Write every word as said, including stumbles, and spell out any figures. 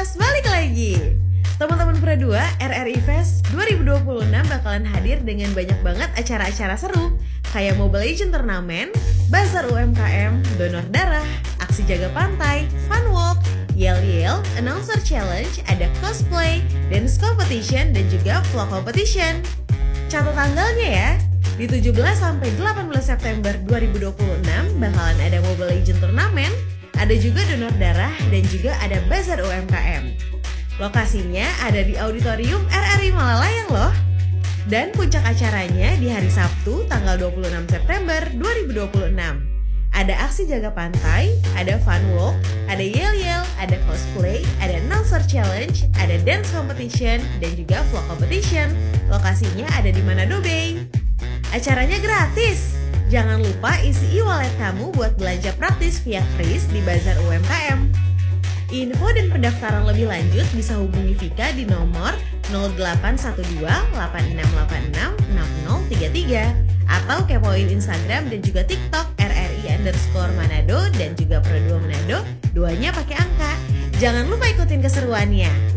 Fest balik lagi. Teman-teman Pro dua, R R I Fest dua ribu dua puluh enam bakalan hadir dengan banyak banget acara-acara seru kayak Mobile Legends Turnamen, Bazar U M K M, Donor Darah, Aksi Jaga Pantai, Fun Walk, Yell Yell, Announcer Challenge, ada cosplay, dance competition, dan juga vlog competition. Catat tanggalnya ya, di tujuh belas sampai delapan belas September dua ribu dua puluh enam bakalan ada Mobile Legends Turnamen, ada juga Donor Darah, dan juga ada Bazar U M K M. Lokasinya ada di Auditorium R R I Malalayang loh. Dan puncak acaranya di hari Sabtu tanggal dua puluh enam September dua ribu dua puluh enam. Ada aksi jaga pantai, ada fun walk, ada yell yell, ada cosplay, ada announcer challenge, ada dance competition, dan juga vlog competition. Lokasinya ada di Manado Bay. Acaranya gratis. Jangan lupa isi e-wallet kamu buat belanja praktis via kris di Bazar U M K M. Info dan pendaftaran lebih lanjut bisa hubungi Vika di nomor nol delapan satu dua delapan enam delapan enam enam nol tiga tiga atau kepoin Instagram dan juga TikTok R R I underscore Manado dan juga Pro dua Manado, duanya pakai angka. Jangan lupa ikutin keseruannya.